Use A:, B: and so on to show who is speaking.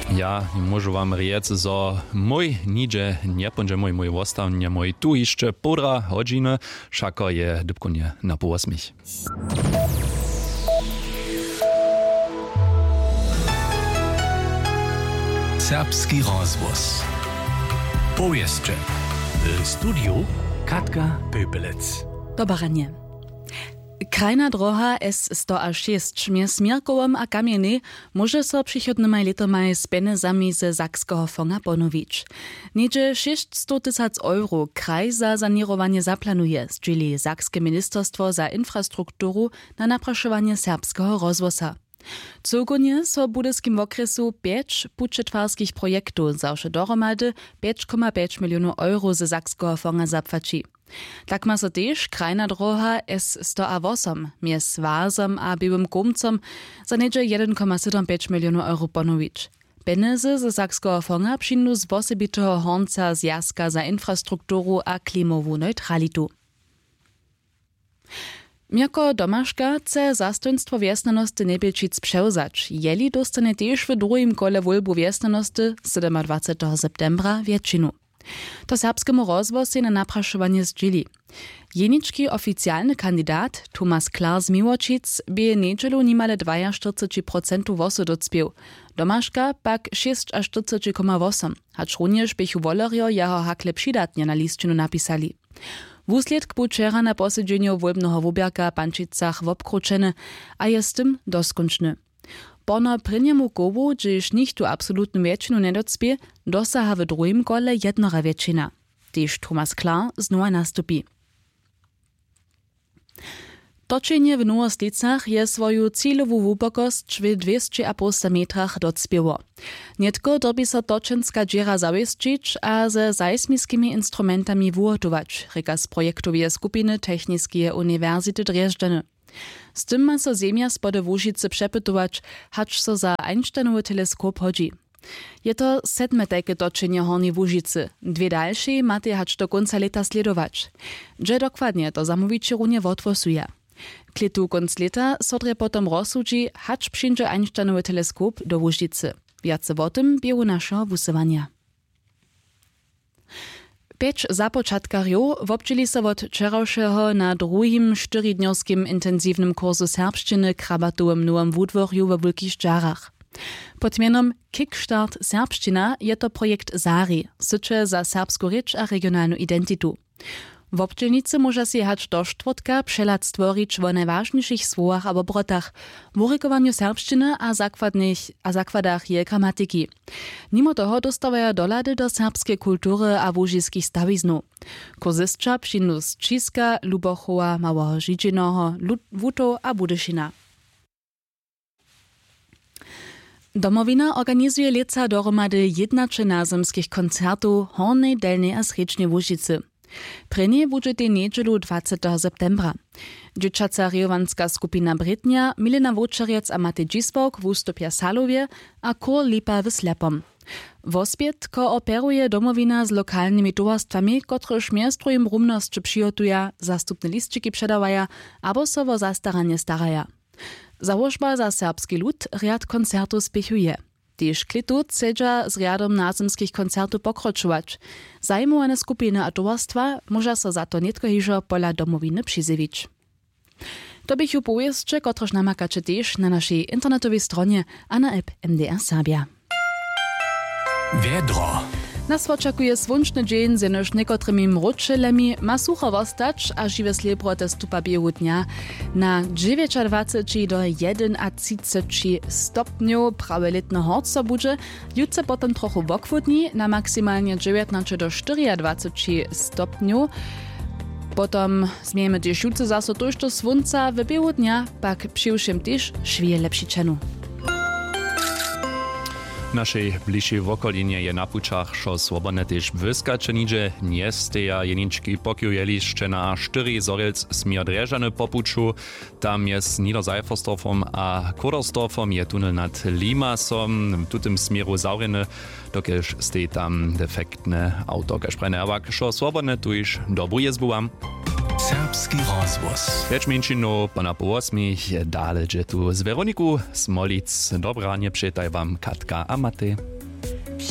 A: Ja môžu vám riec, zo môj niče nepôjde môj ostavne môj tu ešte podra hodiny, všako je dybkonie na po 8.
B: Serbski rozvoz. Powieszcze. W studiu Katka Pöpelec.
C: Dobaranie. Krajna droha S106 między Mirkowem a Kamieny może so przychodnymi letami z penezami ze Sakskiego fonda ponowić. Niedzie 600 000 euro kraj za sanirowanie zaplanuje, czyli Sakskie Ministerstwo za infrastrukturu na napraszowanie serbskiego rozwoza. Cogonie so budyskim okresu 5 pučetwarskich projektów zawsze dohromady 5,5 milionów euro ze Sakskiego fonda zapłaci. Tak ma so też krajna droha S108 między Wazom a Białym Komcom za niedzie 1,75 milionów euro ponowić. Pieniądze ze Sakskiego fonda przyjdą z osobitego honca Związku za infrastrukturu a klimową neutralitu. Jako Domaszka chce zastojnstwo wjesnanosti Nebelčic převzać, jeli dostane też w drugim kole volbu wjesnanosti 27. septembra většinu. To serbskemu rozvozu na napraszowanie zdźili. Jenički oficjalny kandidat Tomas Klar z Miłočic by niedzielu nimale 42% wosu docpił. Domaszka pak 46,8%, hacz również bychu wolerio jeho hakle přidatnie na listčinu napisali. Wusledk był wczera na posiedzeniu wolbnego wubierka Pančicach wobkruczeny, a jest tym doskonczny. Pono prynjemu kowu, gdyż nichtu absolutną wieczinu nie docpie, dosaha w drugim kole jednora wieczina. Też Tomas Klar znowu nastupi. Toczenie w Nowostlicach je swoją cielovú wubokost w 200,5 metrach docpieło. Nietko dobi so točenska dżera zawieścić, a ze seismickimi instrumentami wuhotować, reka z projektowej skupiny Techniskie Uniwersity Dresdeny. Z tym ma so Zemja spode Łužice przepytować, hacz so za Einsteinowy teleskop chodzi. Je to 7. takie toczenie Hornej Łužicy, 2 dalsze macie hacz do końca leta sledować. Gdzie dokładnie to zamówicie runie wotwosuje. Klitu konc leta sodre potom rozsudzi, hacz przyjdzie Einsteinowy teleskop do Łužicy. Wiace o tym bieru naszego wusywania. 5 započatkarjów wobczyli so od wczorajszego na drugim 4-dniowskim intensywnym kursu serbszczyny krabatowym nowym wudworju we Wielkich Żarach. Pod mianem Kickstart Serbszczyna je to projekt ZARI, sycze za serbską rzecz a regionalną identitu. W obczylnicy może się hać do czwartka przelat stworzyć o najważniejszych słowach albo obrotach, w urykowaniu serbszczyny a zakładach jej gramatyki. Mimo toho dostawają dolady do serbskiej kultury a łužiskich stawiznów. Kurzystka przyjdą z Čiska, Lubochowa, Małego Żydźinoho, Wutów a Budyšina. Domowina organizuje leca dohromady 11 nazemskich koncertów Hornej, Delnej a Srečnej Łužicy. Prenie bude tej niedzielu 20. septembra. Dzieciaca riowanska skupina Brytnia, Milena Wočerec a Matej Dzisbok wustupia Salowie, a Kor Lipa w Slepom. Wospiet kooperuje domowina z lokalnymi towarstwami, kotreż miastrujem rumnosć przygotuja, zastupne listčiki przedawaja, abo so wo zastaranie staraja. Założba za serbski lud riad koncertu spiechuje. Też klitu chcedza z riadom nazemskich koncertów pokročować. Zajmowane skupiny a towarstwa może so za to nietko hižo pola domowiny przyzywić. To bych ju powieszcze, kotreż namakacie też na naszej internetowej stronie a na app MDR Serbia.
B: Wiedro.
C: Nas oczekuje słoneczny dzień z jenoż niekotrymi mručelemi, ma sucho wostać, a żywe sliebro te stupa biegu dnia na 29 do 31 stopniów, prawie letno horco bude, jutce potem trochu wokwudni na maksymalnie 19 do 24 stopniów. Potom zmiejemy też jutce zaso tuż do słońca, w biegu dnia pak przyjszym też szwie lepšičenu.
A: W naszej bliższej okolinie je na pučach, šo swobodne też wyskacze nidzie, nie steja jeniczki pokujeliszcze na 4 zorelc smier Drežany po puču, tam jest Niederseifostorfom a Kuderstorfom je tunel nad Limasom, w tutym smieru zaurjeny, dokelž stej tam defektne auto, kašprejne awak, šo swobodne tuż dobru jezbu wam.
B: Serbski rozvoz.
A: Već minčinu pa na po 8 dale tu z Veroniku Smolic. Dobranje, přejtaj vám Katka a Matej.